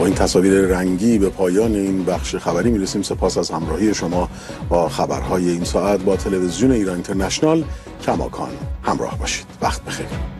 با این تصاویر رنگی به پایان این بخش خبری میرسیم. سپاس از همراهی شما با خبرهای این ساعت با تلویزیون ایران اینترنشنال. کماکان همراه باشید. وقت بخیر.